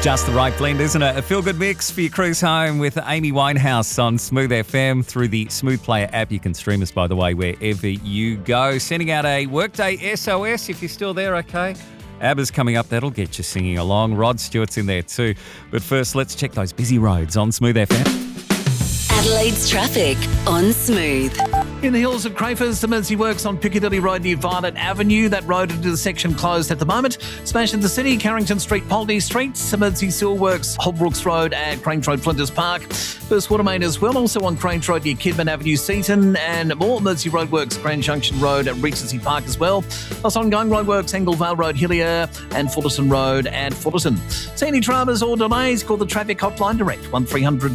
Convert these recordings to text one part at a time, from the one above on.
Just the right blend, isn't it? A feel-good mix for your cruise home with Amy Winehouse on Smooth FM through the Smooth Player app. You can stream us, by the way, wherever you go. Sending out a Workday SOS if you're still there, okay? ABBA's coming up. That'll get you singing along. Rod Stewart's in there too. But first, let's check those busy roads on Smooth FM. Adelaide's traffic on Smooth. In the hills of Crayford, emergency works on Piccadilly Road near Violet Avenue. That road into the section closed at the moment. Smash in the city, Carrington Street, Poldy Street. Emergency sewer works, Holbrooks Road and Cranes Road, Flinders Park. Burst water main as well, also on Cranes Road near Kidman Avenue, Seaton. And more emergency road works, Grand Junction Road at Regency Park as well. Plus ongoing road works, Angle Vale Road, Hillier and Fullerton Road and Fullerton. See any dramas or delays, call the traffic hotline direct, 1300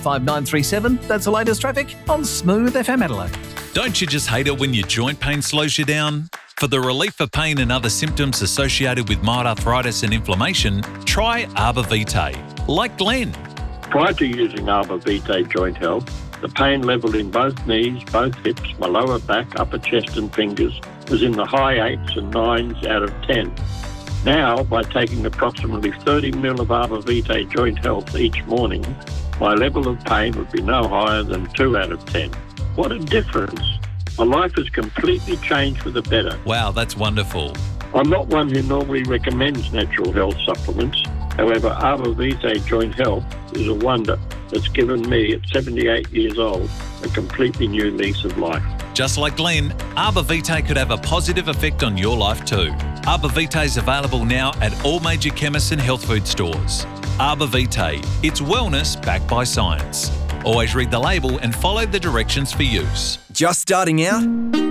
595937. That's the latest traffic on Smooth FM Adelaide. Don't you just hate it when your joint pain slows you down? For the relief of pain and other symptoms associated with mild arthritis and inflammation, try Arbor Vitae. Like Glenn. Prior to using Arbor Vitae Joint Health, the pain level in both knees, both hips, my lower back, upper chest and fingers was in the high 8s and 9s out of 10. Now, by taking approximately 30 ml of Arbor Vitae Joint Health each morning, my level of pain would be no higher than 2 out of 10. What a difference. My life has completely changed for the better. Wow, that's wonderful. I'm not one who normally recommends natural health supplements. However, Arbor Vitae Joint Health is a wonder that's given me, at 78 years old, a completely new lease of life. Just like Glenn, Arbor Vitae could have a positive effect on your life too. Arbor Vitae is available now at all major chemists and health food stores. Arbor Vitae, it's wellness backed by science. Always read the label and follow the directions for use. Just starting out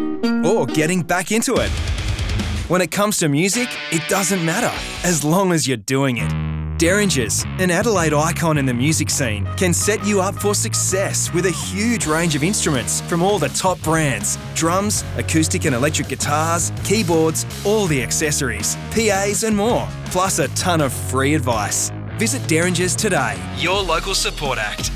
or getting back into it? When it comes to music, it doesn't matter as long as you're doing it. Derringers, an Adelaide icon in the music scene, can set you up for success with a huge range of instruments from all the top brands. Drums, acoustic and electric guitars, keyboards, all the accessories, PAs and more, plus a ton of free advice. Visit Derringers today, your local support act,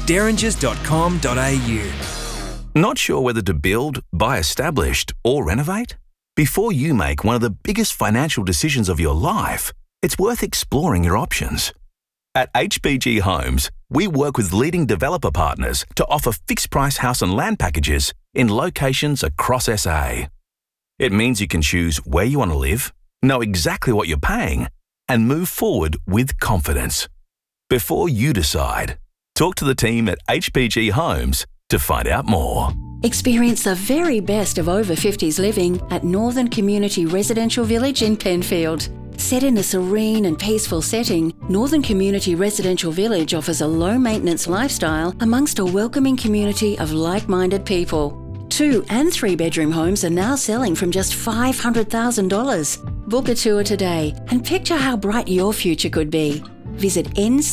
derringers.com.au. Not sure whether to build, buy established or renovate? Before you make one of the biggest financial decisions of your life, it's worth exploring your options. At HBG Homes, we work with leading developer partners to offer fixed-price house and land packages in locations across SA. It means you can choose where you want to live, know exactly what you're paying, and move forward with confidence. Before you decide, talk to the team at HBG Homes to find out more. Experience the very best of over 50s living at Northern Community Residential Village in Penfield. Set in a serene and peaceful setting, Northern Community Residential Village offers a low-maintenance lifestyle amongst a welcoming community of like-minded people. 2 and 3 bedroom homes are now selling from just $500,000. Book a tour today and picture how bright your future could be. Visit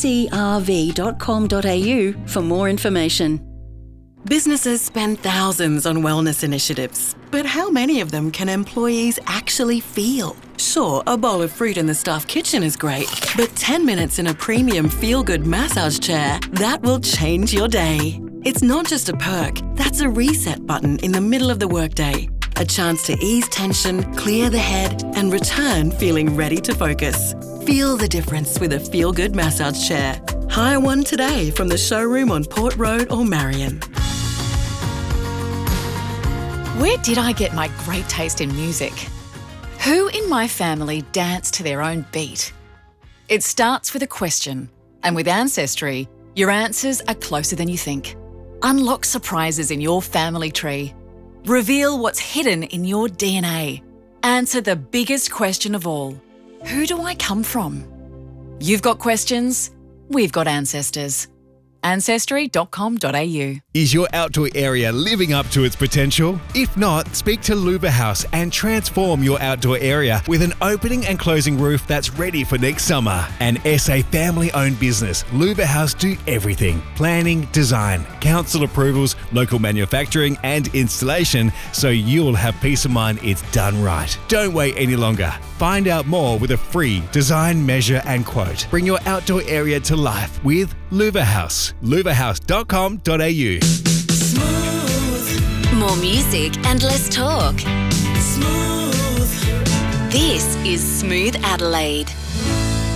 ncrv.com.au for more information. Businesses spend thousands on wellness initiatives, but how many of them can employees actually feel? Sure, a bowl of fruit in the staff kitchen is great, but 10 minutes in a premium feel-good massage chair, that will change your day. It's not just a perk, that's a reset button in the middle of the workday. A chance to ease tension, clear the head, and return feeling ready to focus. Feel the difference with a feel-good massage chair. Hire one today from the showroom on Port Road or Marion. Where did I get my great taste in music? Who in my family danced to their own beat? It starts with a question, and with Ancestry, your answers are closer than you think. Unlock surprises in your family tree. Reveal what's hidden in your DNA. Answer the biggest question of all. Who do I come from? You've got questions, we've got ancestors. Ancestry.com.au. Is your outdoor area living up to its potential? If not, speak to Luba House and transform your outdoor area with an opening and closing roof that's ready for next summer. An SA family-owned business, Luba House do everything: planning, design, council approvals, local manufacturing and installation, so you'll have peace of mind it's done right. Don't wait any longer. Find out more with a free design, measure and quote. Bring your outdoor area to life with Luba House. luvahouse.com.au. Smooth. More music and less talk. Smooth. This is Smooth Adelaide.